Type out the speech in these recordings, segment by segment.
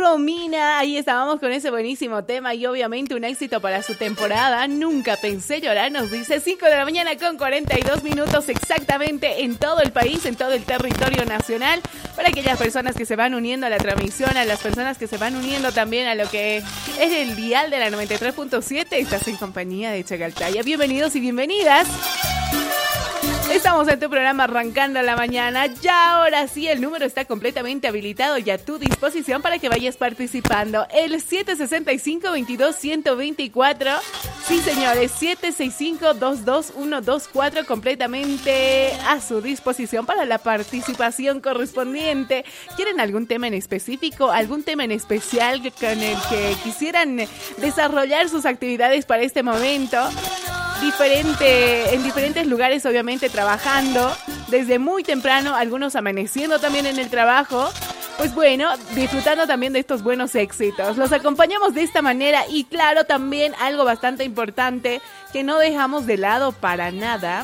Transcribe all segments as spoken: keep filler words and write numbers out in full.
Romina, ahí estábamos con ese buenísimo tema y obviamente un éxito para su temporada. Nunca pensé llorar, nos dice cinco de la mañana con cuarenta y dos minutos exactamente en todo el país, en todo el territorio nacional. Para aquellas personas que se van uniendo a la transmisión, a las personas que se van uniendo también a lo que es el dial de la noventa y tres punto siete, estás en compañía de Chagaltaya. Bienvenidos y bienvenidas. Estamos en tu programa Arrancando la Mañana. Ya ahora sí, el número está completamente habilitado y a tu disposición para que vayas participando. El siete seis cinco, veintidós, ciento veinticuatro. Sí, señores, siete seis cinco, dos dos uno dos cuatro, completamente a su disposición para la participación correspondiente. ¿Quieren algún tema en específico? ¿Algún tema en especial con el que quisieran desarrollar sus actividades para este momento? Diferente, en diferentes lugares, obviamente trabajando desde muy temprano, algunos amaneciendo también en el trabajo. Pues bueno, disfrutando también de estos buenos éxitos. Los acompañamos de esta manera y claro, también algo bastante importante que no dejamos de lado para nada.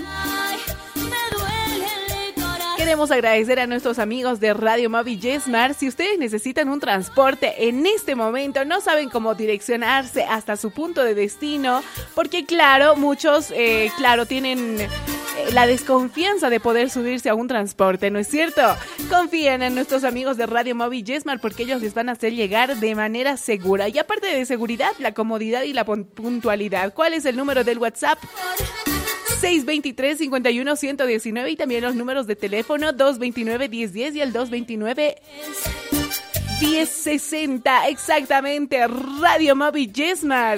Queremos agradecer a nuestros amigos de Radio Movi Yesmar. Si ustedes necesitan un transporte en este momento, no saben cómo direccionarse hasta su punto de destino, porque claro, muchos, eh, claro, tienen eh, la desconfianza de poder subirse a un transporte, ¿no es cierto? Confíen en nuestros amigos de Radio Movi Yesmar porque ellos les van a hacer llegar de manera segura. Y aparte de seguridad, la comodidad y la puntualidad. ¿Cuál es el número del WhatsApp? seis dos tres, cinco uno, uno uno nueve y también los números de teléfono dos dos nueve, uno cero uno cero y el dos dos nueve, uno cero seis cero. Exactamente, Radio Movi Yesmar.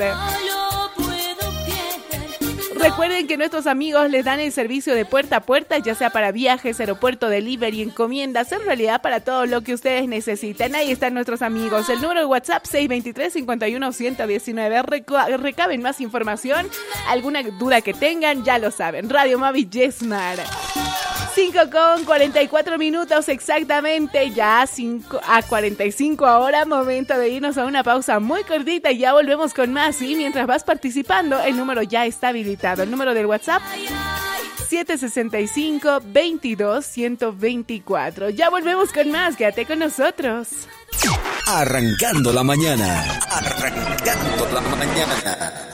Recuerden que nuestros amigos les dan el servicio de puerta a puerta, ya sea para viajes, aeropuerto, delivery, encomiendas, en realidad para todo lo que ustedes necesiten. Ahí están nuestros amigos. El número de WhatsApp seis dos tres, cinco uno, uno uno nueve. Recu- recaben más información, alguna duda que tengan, ya lo saben. Radio Movi Yesmar. cinco con cuarenta y cuatro minutos exactamente, ya cinco a cuarenta y cinco ahora, momento de irnos a una pausa muy cortita y ya volvemos con más. Y mientras vas participando, el número ya está habilitado, el número del WhatsApp siete seis cinco, veintidós, ciento veinticuatro. Ya volvemos con más, quédate con nosotros. Arrancando la mañana, arrancando la mañana.